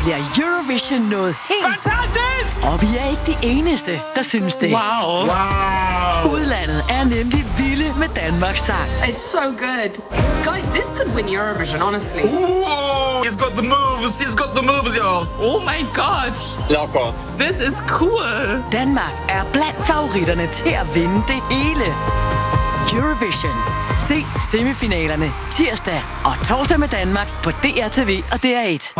bliver Eurovision noget helt... Fantastisk! Og vi er ikke de eneste, der synes det. Wow. Udlandet er nemlig vilde med Danmarks sang. It's so good. Guys, this could win Eurovision, honestly. Ooh, he's got the moves. He's got the moves, y'all. Oh my god. Loco. This is cool. Danmark er blandt favoritterne til at vinde det hele. Eurovision. Se semifinalerne tirsdag og torsdag med Danmark på DRTV og DR1.